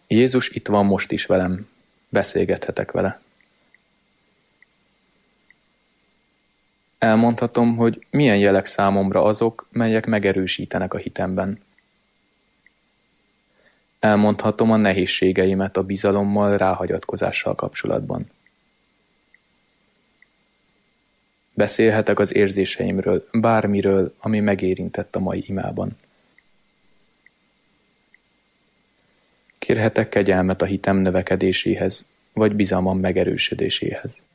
Jézus itt van most is velem, beszélgethetek vele. Elmondhatom, hogy milyen jelek számomra azok, melyek megerősítenek a hitemben. Elmondhatom a nehézségeimet a bizalommal, ráhagyatkozással kapcsolatban. Beszélhetek az érzéseimről, bármiről, ami megérintett a mai imában. Kérhetek kegyelmet a hitem növekedéséhez, vagy bizalmam megerősödéséhez.